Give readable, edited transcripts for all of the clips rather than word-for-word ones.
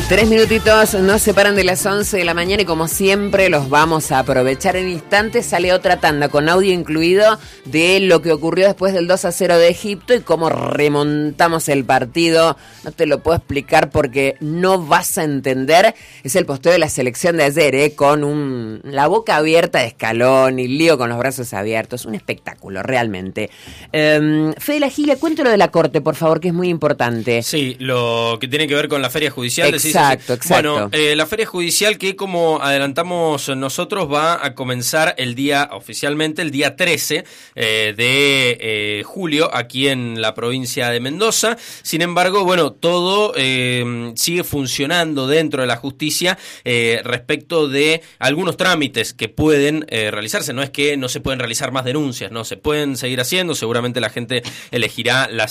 3 minutitos nos separan de las 11 de la mañana y como siempre los vamos a aprovechar en instantes. Sale otra tanda con audio incluido de lo que ocurrió después del 2-0 de Egipto y cómo remontamos el partido. No te lo puedo explicar porque no vas a entender. Es el posteo de la selección de ayer, con la boca abierta de Scaloni, lío con los brazos abiertos. Un espectáculo, realmente. Fede La Gilia, cuéntalo de la Corte, por favor, que es muy importante. Sí, lo que tiene que ver con la feria judicial. Exacto. Bueno, la feria judicial que, como adelantamos nosotros, va a comenzar oficialmente el día 13 de julio aquí en la provincia de Mendoza. Sin embargo, bueno, todo sigue funcionando dentro de la justicia respecto de algunos trámites que pueden realizarse. No es que no se pueden realizar más denuncias, no, se pueden seguir haciendo. Seguramente la gente elegirá la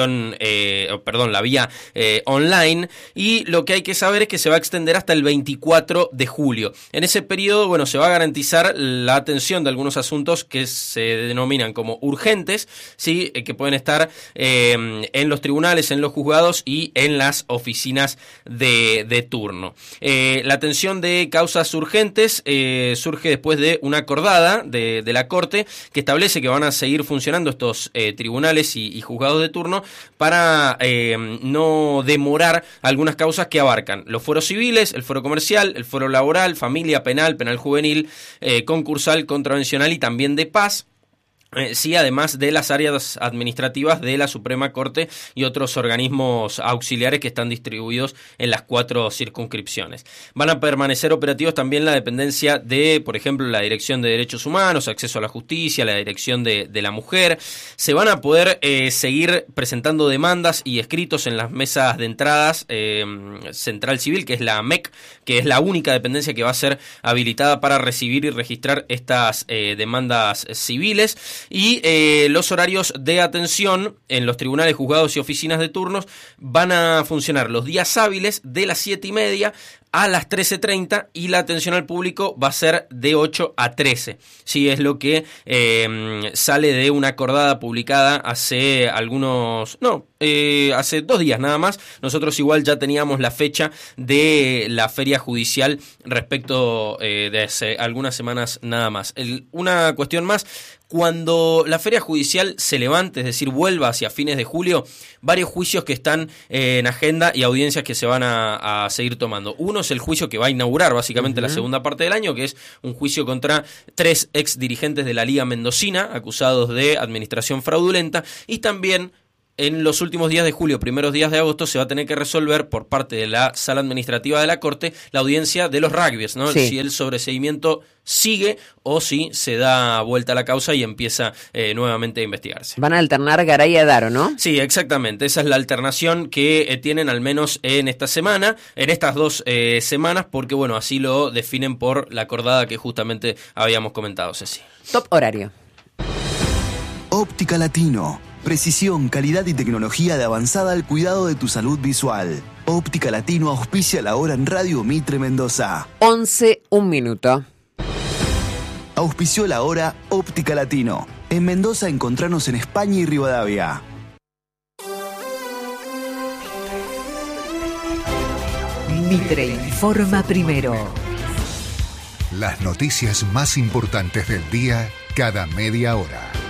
la vía online, y lo que hay que saber es que se va a extender hasta el 24 de julio. En ese periodo, bueno, se va a garantizar la atención de algunos asuntos que se denominan como urgentes, ¿sí? Que pueden estar en los tribunales, en los juzgados y en las oficinas de turno. La atención de causas urgentes surge después de una acordada de la Corte que establece que van a seguir funcionando estos tribunales y juzgados de turno para no demorar algunas causas que abarcan los fueros civiles, el fuero comercial, el fuero laboral, familia, penal, penal juvenil, concursal, contravencional y también de paz. Sí, además de las áreas administrativas de la Suprema Corte y otros organismos auxiliares que están distribuidos en las 4 circunscripciones. Van a permanecer operativos también la dependencia de, por ejemplo, la Dirección de Derechos Humanos, Acceso a la Justicia, la Dirección de la Mujer. Se van a poder seguir presentando demandas y escritos en las mesas de entradas Central Civil, que es la MEC, que es la única dependencia que va a ser habilitada para recibir y registrar estas demandas civiles. Y los horarios de atención en los tribunales, juzgados y oficinas de turnos van a funcionar los días hábiles de las 7:30 a las 13:30 y la atención al público va a ser de 8 a 13. Sí, es lo que sale de una acordada publicada hace hace 2 días nada más. Nosotros igual ya teníamos la fecha de la feria judicial respecto de hace algunas semanas nada más. Una cuestión más. Cuando la feria judicial se levante, es decir, vuelva hacia fines de julio, varios juicios que están en agenda y audiencias que se van a seguir tomando. Uno es el juicio que va a inaugurar básicamente la segunda parte del año, que es un juicio contra 3 ex dirigentes de la Liga Mendocina, acusados de administración fraudulenta, y también en los últimos días de julio, primeros días de agosto, se va a tener que resolver por parte de la Sala Administrativa de la Corte la audiencia de los rugbyers, ¿no? Sí. Si el sobreseimiento sigue o si se da vuelta a la causa y empieza nuevamente a investigarse. Van a alternar Garay y Adaro, ¿no? Sí, exactamente. Esa es la alternación que tienen al menos en esta semana, en estas 2 semanas, porque bueno, así lo definen por la acordada que justamente habíamos comentado, Ceci. Top horario. Óptica Latino. Precisión, calidad y tecnología de avanzada al cuidado de tu salud visual. Óptica Latino auspicia la hora en Radio Mitre Mendoza. 11, 1 minuto. Auspició la hora Óptica Latino. En Mendoza encontranos en España y Rivadavia. Mitre informa primero. Las noticias más importantes del día cada media hora.